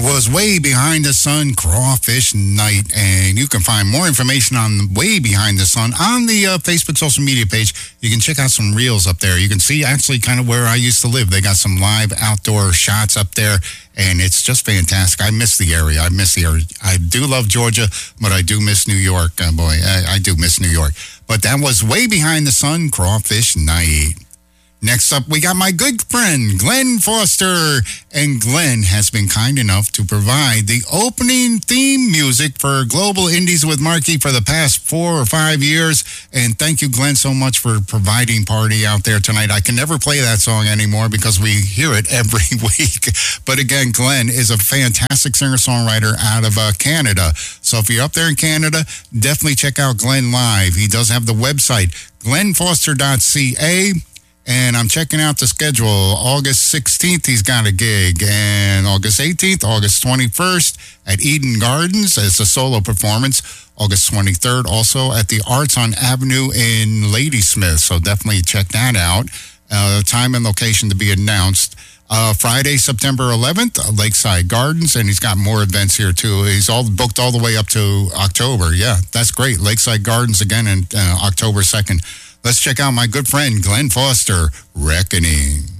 was Way Behind the Sun Crawfish Night, and you can find more information on Way Behind the Sun on the Facebook social media page. You can check out some reels up there. You can see actually kind of where I used to live. They got some live outdoor shots up there, and it's just fantastic. I miss the area. I do love Georgia, but I do miss New York. Boy, I do miss New York. But that was Way Behind the Sun Crawfish Night. Next up, we got my good friend, Glenn Foster. And Glenn has been kind enough to provide the opening theme music for Global Indies with Marky for the past 4 or 5 years. And thank you, Glenn, so much for providing Party out there tonight. I can never play that song anymore because we hear it every week. But again, Glenn is a fantastic singer-songwriter out of Canada. So if you're up there in Canada, definitely check out Glenn live. He does have the website, glennfoster.ca. And I'm checking out the schedule. August 16th, he's got a gig. And August 18th, August 21st at Eden Gardens. It's a solo performance. August 23rd, also at the Arts on Avenue in Ladysmith. So definitely check that out. Time and location to be announced. Friday, September 11th, Lakeside Gardens. And he's got more events here, too. He's all booked all the way up to October. Yeah, that's great. Lakeside Gardens again on October 2nd. Let's check out my good friend, Glenn Foster, Reckoning.